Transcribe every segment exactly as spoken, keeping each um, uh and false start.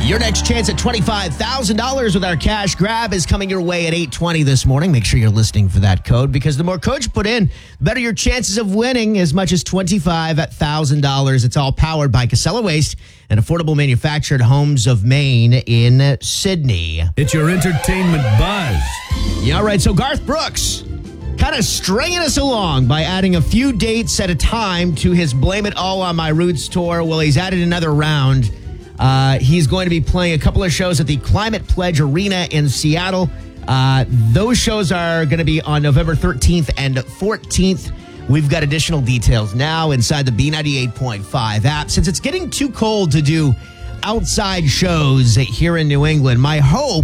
Your next chance at twenty-five thousand dollars with our cash grab is coming your way at eight twenty this morning. Make sure you're listening for that code, because the more codes you put in, the better your chances of winning as much as twenty-five thousand dollars. It's all powered by Casella Waste and Affordable Manufactured Homes of Maine in Sydney. It's your entertainment buzz. Yeah, all right. So Garth Brooks kind of stringing us along by adding a few dates at a time to his Blame It All on My Roots tour. Well, he's added another round. Uh, he's going to be playing a couple of shows at the Climate Pledge Arena in Seattle. Uh, those shows are going to be on November thirteenth and fourteenth. We've got additional details now inside the B ninety-eight point five app. Since it's getting too cold to do outside shows here in New England, my hope,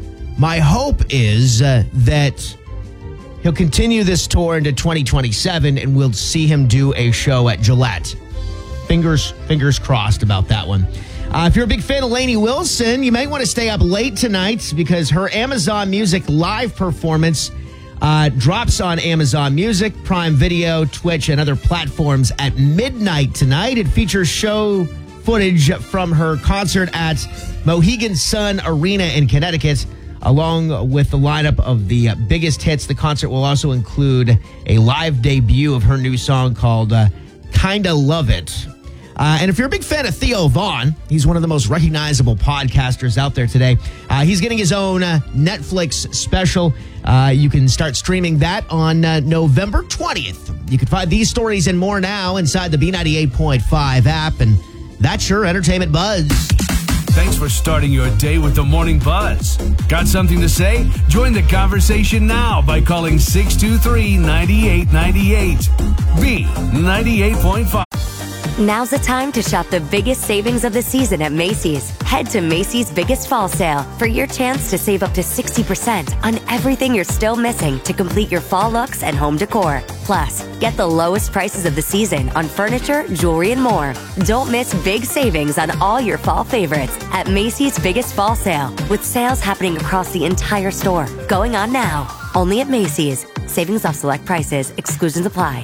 my hope is uh, that he'll continue this tour into twenty twenty-seven and we'll see him do a show at Gillette. Fingers, fingers crossed about that one. Uh, if you're a big fan of Lainey Wilson, you might want to stay up late tonight because her Amazon Music live performance uh, drops on Amazon Music, Prime Video, Twitch, and other platforms at midnight tonight. It features show footage from her concert at Mohegan Sun Arena in Connecticut, along with the lineup of the biggest hits. The concert will also include a live debut of her new song called uh, Kinda Love It. Uh, and if you're a big fan of Theo Vaughn, he's one of the most recognizable podcasters out there today. Uh, he's getting his own uh, Netflix special. Uh, you can start streaming that on uh, November twentieth. You can find these stories and more now inside the B ninety-eight point five app. And that's your entertainment buzz. Thanks for starting your day with the Morning Buzz. Got something to say? Join the conversation now by calling six two three, nine eight nine eight. B ninety-eight point five. Now's the time to shop the biggest savings of the season at Macy's. Head to Macy's Biggest Fall Sale for your chance to save up to sixty percent on everything you're still missing to complete your fall looks and home decor. Plus, get the lowest prices of the season on furniture, jewelry, and more. Don't miss big savings on all your fall favorites at Macy's Biggest Fall Sale, with sales happening across the entire store. Going on now. Only at Macy's. Savings off select prices. Exclusions apply.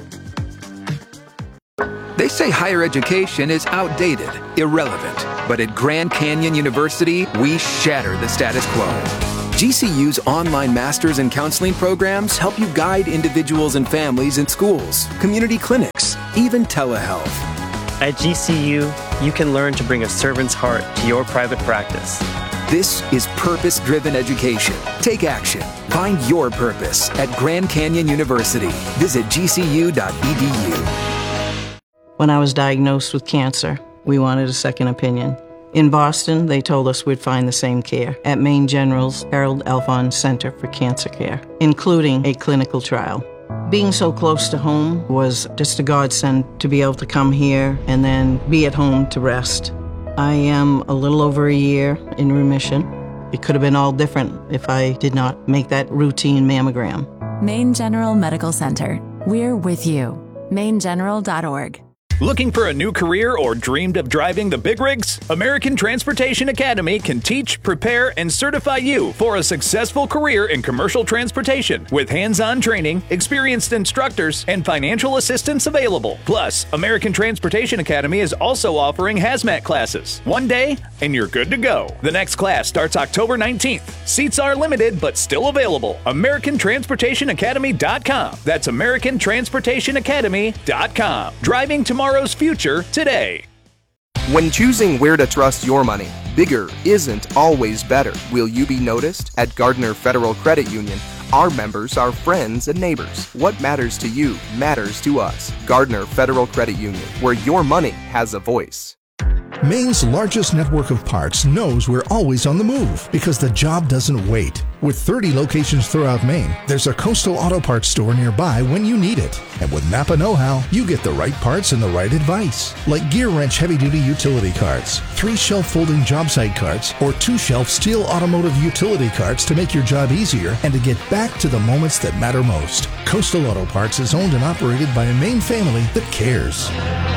They say higher education is outdated, irrelevant. But at Grand Canyon University, we shatter the status quo. G C U's online masters in counseling programs help you guide individuals and families in schools, community clinics, even telehealth. At G C U, you can learn to bring a servant's heart to your private practice. This is purpose-driven education. Take action. Find your purpose at Grand Canyon University. Visit g c u dot e d u. When I was diagnosed with cancer, we wanted a second opinion. In Boston, they told us we'd find the same care at Maine General's Harold Alfond Center for Cancer Care, including a clinical trial. Being so close to home was just a godsend to be able to come here and then be at home to rest. I am a little over a year in remission. It could have been all different if I did not make that routine mammogram. Maine General Medical Center. We're with you. maine general dot org. Looking for a new career or dreamed of driving the big rigs? American Transportation Academy can teach, prepare, and certify you for a successful career in commercial transportation with hands-on training, experienced instructors, and financial assistance available. Plus, American Transportation Academy is also offering hazmat classes. One day, and you're good to go. The next class starts October nineteenth. Seats are limited, but still available. American Transportation Academy dot com. That's American Transportation Academy dot com. Driving tomorrow. Tomorrow's future today. When choosing where to trust your money, bigger isn't always better. Will you be noticed? At Gardner Federal Credit Union, our members are friends and neighbors. What matters to you matters to us. Gardner Federal Credit Union, where your money has a voice. Maine's largest network of parts knows we're always on the move because the job doesn't wait. With thirty locations throughout Maine, there's a Coastal Auto Parts store nearby when you need it. And with Napa Know-How, you get the right parts and the right advice. Like Gear Wrench heavy-duty utility carts, three shelf folding job site carts, or two shelf steel automotive utility carts to make your job easier and to get back to the moments that matter most. Coastal Auto Parts is owned and operated by a Maine family that cares.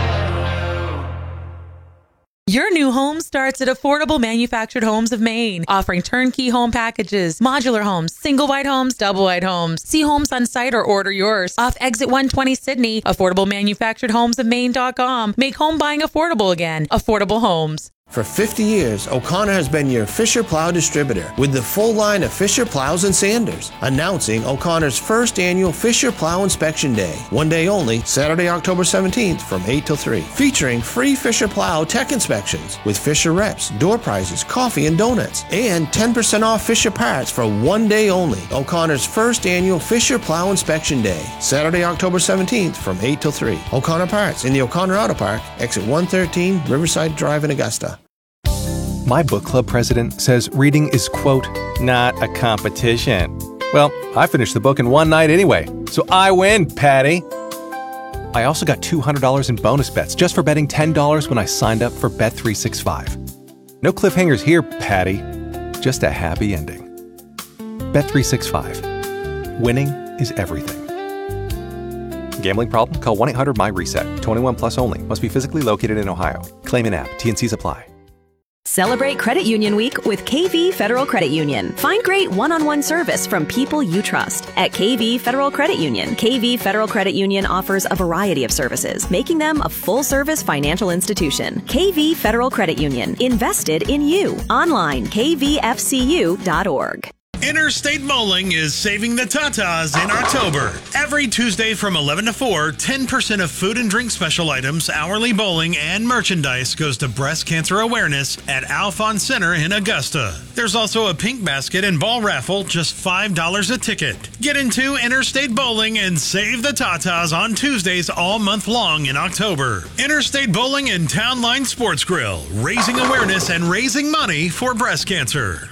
Your new home starts at Affordable Manufactured Homes of Maine, offering turnkey home packages, modular homes, single wide homes, double wide homes. See homes on site or order yours. Off Exit one twenty Sydney, affordable manufactured homes of maine dot com. Make home buying affordable again. Affordable Homes. For fifty years, O'Connor has been your Fisher Plow distributor with the full line of Fisher Plows and Sanders. Announcing O'Connor's first annual Fisher Plow Inspection Day. One day only, Saturday, October seventeenth from eight till three. Featuring free Fisher Plow tech inspections with Fisher reps, door prizes, coffee and donuts. And ten percent off Fisher parts for one day only. O'Connor's first annual Fisher Plow Inspection Day. Saturday, October seventeenth from eight till three. O'Connor Parts in the O'Connor Auto Park, exit one thirteen, Riverside Drive in Augusta. My book club president says reading is, quote, not a competition. Well, I finished the book in one night anyway, so I win, Patty. I also got two hundred dollars in bonus bets just for betting ten dollars when I signed up for Bet three sixty-five. No cliffhangers here, Patty. Just a happy ending. Bet three sixty-five. Winning is everything. Gambling problem? Call one eight hundred M Y reset. twenty-one plus only. Must be physically located in Ohio. Claim in app. T and Cs apply. Celebrate Credit Union Week with K V Federal Credit Union. Find great one-on-one service from people you trust. At K V Federal Credit Union, K V Federal Credit Union offers a variety of services, making them a full-service financial institution. K V Federal Credit Union, invested in you. Online, k v f c u dot org. Interstate Bowling is saving the tatas in October. Every Tuesday from eleven to four, ten percent of food and drink special items, hourly bowling, and merchandise goes to breast cancer awareness at Alphon Center in Augusta. There's also a pink basket and ball raffle, just five dollars a ticket. Get into Interstate Bowling and save the tatas on Tuesdays all month long in October. Interstate Bowling and Town Line Sports Grill, raising awareness and raising money for breast cancer.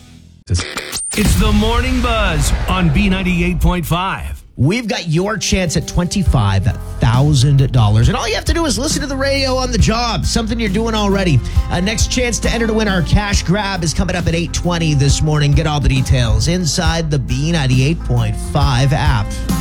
It's the Morning Buzz on B ninety-eight point five. We've got your chance at twenty-five thousand dollars. And all you have to do is listen to the radio on the job, something you're doing already. Uh, next chance to enter to win our cash grab is coming up at eight twenty this morning. Get all the details inside the B ninety-eight point five app.